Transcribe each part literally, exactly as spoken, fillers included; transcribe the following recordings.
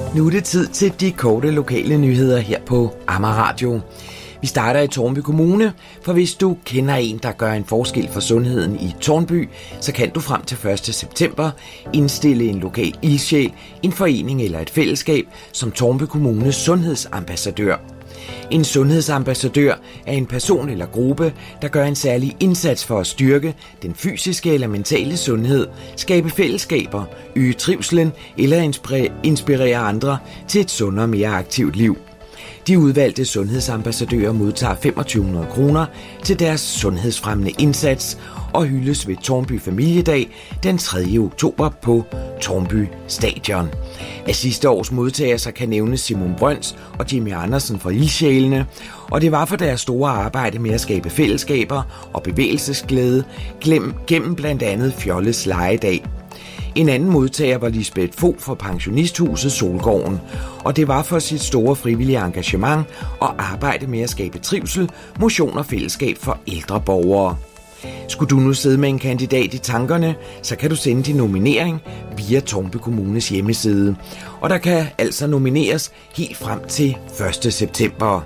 Nu er det tid til de korte lokale nyheder her på Amager Radio. Vi starter i Tårnby Kommune, for hvis du kender en, der gør en forskel for sundheden i Tårnby, så kan du frem til første september indstille en lokal ildsjæl, en forening eller et fællesskab som Tårnby Kommunes sundhedsambassadør. En sundhedsambassadør er en person eller gruppe, der gør en særlig indsats for at styrke den fysiske eller mentale sundhed, skabe fællesskaber, øge trivslen eller inspirere andre til et sundere og mere aktivt liv. De udvalgte sundhedsambassadører modtager femogtyve hundrede kroner til deres sundhedsfremmende indsats og hyldes ved Tårnby Familiedag den tredje oktober på Tårnby Stadion. Af sidste års modtagere så kan nævnes Simon Brøns og Jimmy Andersen fra Ildsjælene, og det var for deres store arbejde med at skabe fællesskaber og bevægelsesglæde gennem blandt andet Fjolles Legedag. En anden modtager var Lisbeth Fogh fra pensionisthuset Solgården, og det var for sit store frivillige engagement og arbejde med at skabe trivsel, motion og fællesskab for ældre borgere. Skulle du nu sidde med en kandidat i tankerne, så kan du sende din nominering via Tårnby Kommunes hjemmeside. Og der kan altså nomineres helt frem til første september.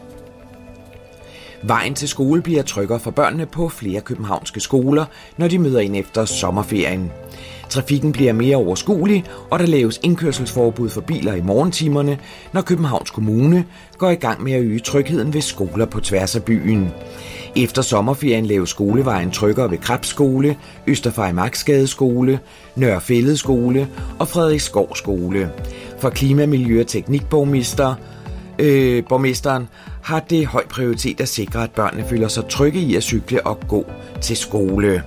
Vejen til skole bliver tryggere for børnene på flere københavnske skoler, når de møder ind efter sommerferien. Trafikken bliver mere overskuelig, og der laves indkørselsforbud for biler i morgentimerne, når Københavns Kommune går i gang med at øge trygheden ved skoler på tværs af byen. Efter sommerferien laves skolevejen tryggere ved Krebs Skole, Østerfejmarksgade Skole, Nørre Fælled Skole og Frederiksskov Skole. For klima-, miljø- og teknikborgmester øh, borgmesteren har det høj prioritet at sikre, at børnene føler sig trygge i at cykle og gå til skole.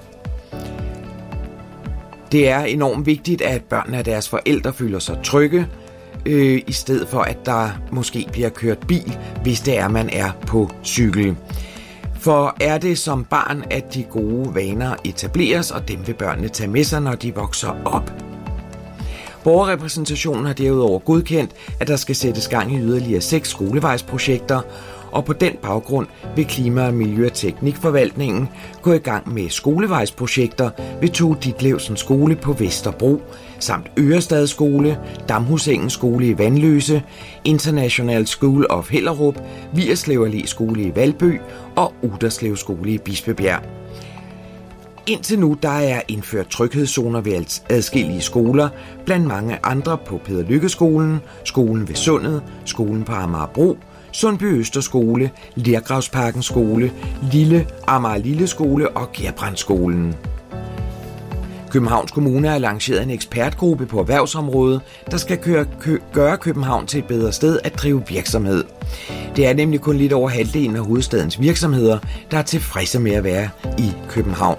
Det er enormt vigtigt, at børnene og deres forældre føler sig trygge, øh, i stedet for at der måske bliver kørt bil, hvis det er, man er på cykel. For er det som barn, at de gode vaner etableres, og dem vil børnene tage med sig, når de vokser op. Borgerrepræsentationen har derudover godkendt, at der skal sættes gang i yderligere seks skolevejsprojekter, og på den baggrund vil Klima-, Miljø- og Teknikforvaltningen gå i gang med skolevejsprojekter ved Tove Ditlevsen Skole på Vesterbro, samt Ørestad Skole, Damhusengen Skole i Vanløse, International School of Hellerup, Vigerslev Allé Skole i Valby og Uderslev Skole i Bispebjerg. Indtil nu der er indført tryghedszoner ved adskillige skoler, blandt mange andre på Peder Lykke Skolen, skolen ved Sundet, skolen på Amagerbro, Sundby Østerskole, Lergravsparken Skole, Lille Amager Lille Skole og Gerbrandsskolen. Københavns Kommune har lanceret en ekspertgruppe på erhvervsområdet, der skal køre, kø, gøre København til et bedre sted at drive virksomhed. Det er nemlig kun lidt over halvdelen af hovedstadens virksomheder, der er tilfredse med at være i København.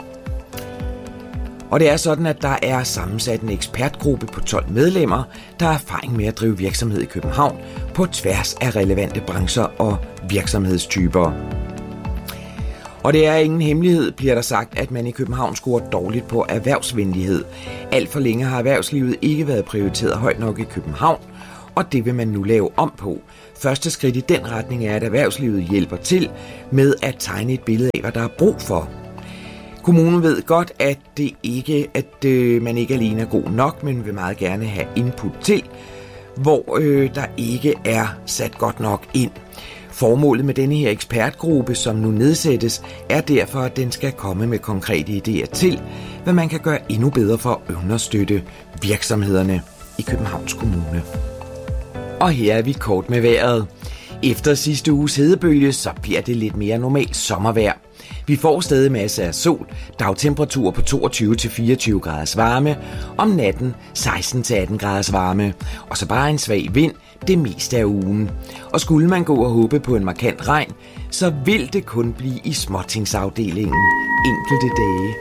Og det er sådan, at der er sammensat en ekspertgruppe på tolv medlemmer, der har erfaring med at drive virksomhed i København på tværs af relevante brancher og virksomhedstyper. Og det er ingen hemmelighed, bliver der sagt, at man i København scorer dårligt på erhvervsvenlighed. Alt for længe har erhvervslivet ikke været prioriteret højt nok i København, og det vil man nu lave om på. Første skridt i den retning er, at erhvervslivet hjælper til med at tegne et billede af, hvad der er brug for. Kommunen ved godt, at, det ikke, at øh, man ikke alene er god nok, men vil meget gerne have input til, hvor øh, der ikke er sat godt nok ind. Formålet med denne her ekspertgruppe, som nu nedsættes, er derfor, at den skal komme med konkrete idéer til, hvad man kan gøre endnu bedre for at understøtte virksomhederne i Københavns Kommune. Og her er vi kort med vejret. Efter sidste uges hedebølge, så bliver det lidt mere normalt sommervejr. Vi får stadig masser af sol, dagtemperaturer på toogtyve til fireogtyve graders varme, om natten seksten til atten graders varme, og så bare en svag vind det meste af ugen. Og skulle man gå og håbe på en markant regn, så vil det kun blive i småtingsafdelingen enkelte dage.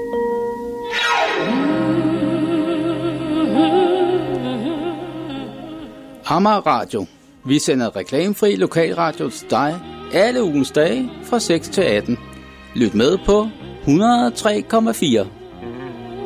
Amager Radio. Vi sender reklamefri lokalradio til dig alle ugens dage fra seks til atten. Lyt med på hundrede og tre komma fire.